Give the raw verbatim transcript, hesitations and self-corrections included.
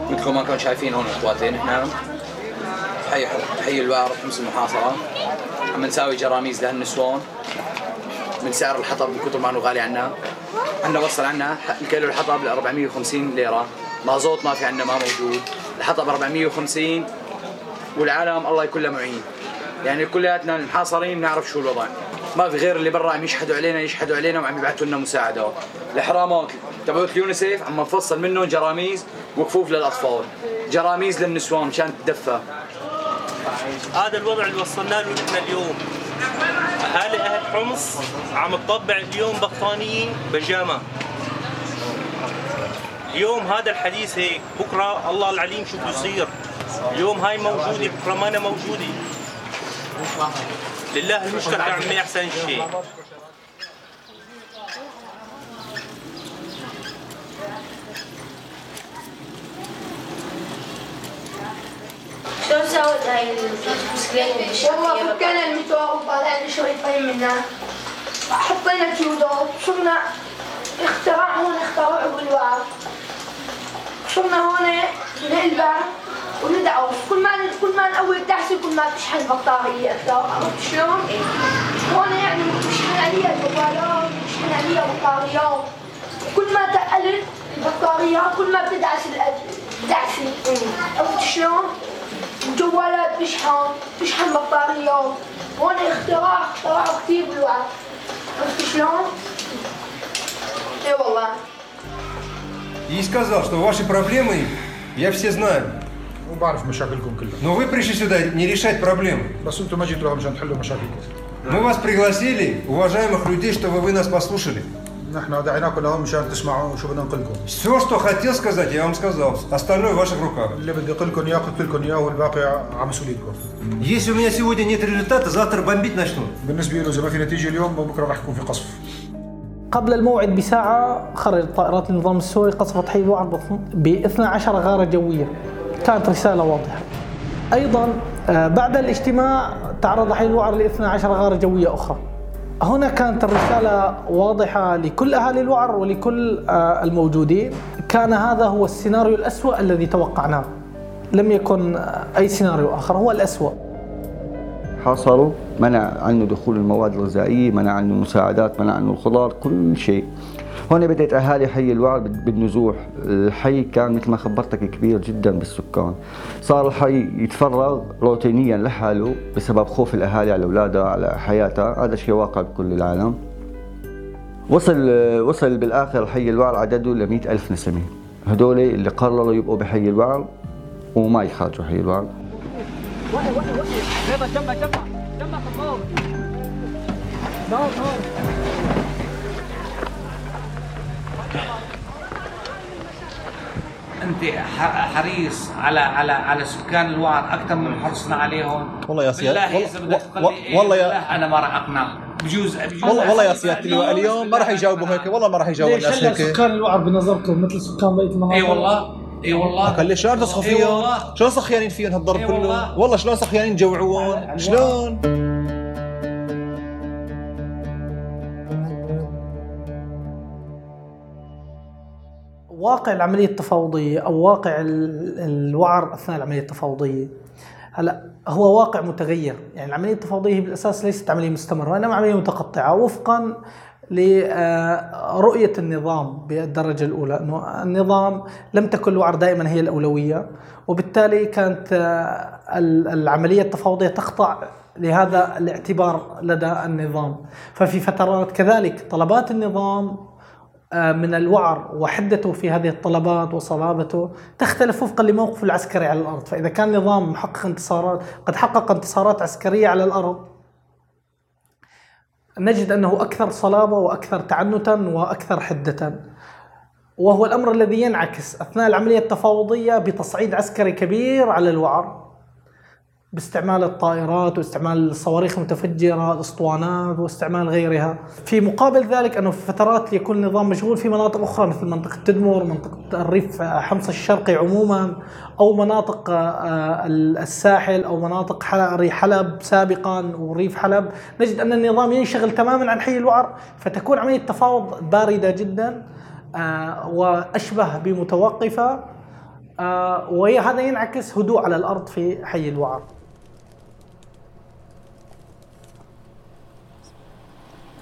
مثل ما كانوا شايفين هون اخواتي، نحن حي حي الوعر حمص المحاصرة عم نساوي جراميز لهالنسوان من سعر الحطب بكثر ما انه غالي عنا. عنا وصل عنا الكيلو الحطب ل أربعمية وخمسين ليرة، مازوت ما في عنا، ما موجود، الحطب أربعمية وخمسين والعالم الله يكون له معين. يعني كلياتنا المحاصرين بنعرف شو الوضع، ما في غير اللي برا عم يشحدوا علينا يشحدوا علينا وعم يبعثوا لنا مساعدات. الحرامات تبعوت اليونيسيف عم نفصل منهم جراميز وكفوف للاطفال، جراميز للنسوان مشان تدفى. هذا الوضع اللي وصلنا له نحن اليوم. اهالي اهل حمص عم تطبع اليوم بطانيه بجامه. اليوم هذا الحديث هيك، بكره الله العليم شو بده يصير. اليوم هاي موجوده بكره ما أنا موجوده. لله المشكلة يا عمي احسن شيء. شلون سويت هاي البسكليت؟ والله فكينا الموتور وطلع لي شوي طين منه، حطينا كيودات، صرنا اختراع هون اخترعوا بالوعر، صرنا هون نقلبه وندعوه، كل ما كل ما نقوي الدعسه كل ما تشحن بطاريه اكثر، عرفت شلون؟ هون يعني تشحن عليها جوالات، تشحن عليها بطاريات، كل ما تقلت البطاريات كل ما بتدعس الدعسه، عرفت شلون؟ الجوالات تشحن تشحن بطاريات، هون اختراع اختراعوا كثير بالوعر، عرفت شلون؟ اي والله. И сказал, что ваши проблемы я все знаю. وبعرف مشاكلكم كلها. Но вы пришли сюда не решать проблемы. بس انتم ما جيتوا عشان تحلوا مشاكلكم. Мы вас пригласили, уважаемых людей, чтобы вы нас послушали. نحن دعيناكم لهون مشان تسمعوا شو بدنا نقول لكم. Все, что хотел сказать, я вам сказал. Остальное в ваших руках. اللي بدي اقول لكم اياه قلت لكم اياه والباقي على مسؤوليتكم. Если у меня сегодня нет результата, завтра бомбить начнут. بالنسبه له اذا ما في نتيجه اليوم بكره راح يكون في قصف. قبل الموعد بساعة خرجت طائرات النظام السوري قصفت حي الوعر ب اثنتي عشرة غارة جوية. كانت رسالة واضحة. أيضا بعد الاجتماع تعرض حي الوعر ل اثنتي عشرة غارة جوية أخرى. هنا كانت الرسالة واضحة لكل أهالي الوعر ولكل الموجودين. كان هذا هو السيناريو الأسوأ الذي توقعناه، لم يكن أي سيناريو آخر، هو الأسوأ. حاصروا، منع عنه دخول المواد الغذائية، منع عنه المساعدات، منع عنه الخضار، كل شيء. هون بدأت أهالي حي الوعر بالنزوح. الحي كان مثل ما خبرتك كبير جدا بالسكان، صار الحي يتفرغ روتينيا لحاله بسبب خوف الأهالي على أولادها على حياتها. هذا شيء واقع بكل العالم. وصل وصل بالآخر حي الوعر عدده ل مئة ألف نسمة، هدول اللي قرروا يبقوا بحي الوعر وما يخرجوا حي الوعر. وقف وقف وقف يلا جنبك جنبك جنبك خطوط نار نار. انت حريص على على على سكان الوعر اكثر من حرصنا عليهم. والله يا سيادة والله, والله يا انا ما راح اقنع. بجوز, بجوز والله والله يا سيادة اللواء اليوم ما راح يجاوبوا هيك، والله ما راح يجاوبوا الناس هيك. ليش سكان الوعر بنظركم مثل سكان بقية المناطق؟ اي والله اي والله. لكن ليش شلون تسخوا فيهم؟ شلون سخيانين فيهم هالضرب كله؟ والله, والله شلون سخيانين جوعوهم؟ شلون؟ واقع العملية التفاوضية أو واقع الوعر أثناء العملية التفاوضية هلا هو واقع متغير. يعني العملية التفاوضية بالأساس ليست عملية مستمرة، إنما عملية متقطعة وفقا لرؤية النظام بالدرجة الأولى، أنه النظام لم تكن الوعر دائما هي الأولوية، وبالتالي كانت العملية التفاوضية تخضع لهذا الاعتبار لدى النظام. ففي فترات كذلك طلبات النظام من الوعر وحدته في هذه الطلبات وصلابته تختلف وفقا لموقف العسكري على الأرض. فإذا كان النظام محقق انتصارات قد حقق انتصارات عسكرية على الأرض، نجد أنه أكثر صلابة وأكثر تعنتا وأكثر حدة، وهو الأمر الذي ينعكس أثناء العملية التفاوضية بتصعيد عسكري كبير على الوعر باستعمال الطائرات واستعمال الصواريخ المتفجرة، الأسطوانات واستعمال غيرها. في مقابل ذلك أنه في فترات يكون النظام مشغول في مناطق أخرى مثل منطقة تدمر، منطقة الريف حمص الشرقي عموما، أو مناطق الساحل، أو مناطق حلب سابقا وريف حلب. نجد أن النظام ينشغل تماما عن حي الوعر، فتكون عملية تفاوض باردة جدا وأشبه بمتوقفة، آه وهذا ينعكس هدوء على الأرض في حي الوعر.